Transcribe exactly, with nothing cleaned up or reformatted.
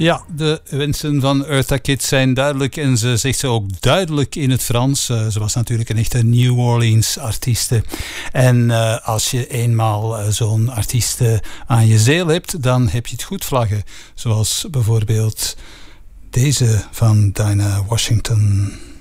Ja, de wensen van Eartha Kitt zijn duidelijk en ze zegt ze ook duidelijk in het Frans. Uh, ze was natuurlijk een echte New Orleans artieste. En uh, als je eenmaal uh, zo'n artieste aan je zeel hebt, dan heb je het goed vlaggen. Zoals bijvoorbeeld deze van Dinah Washington.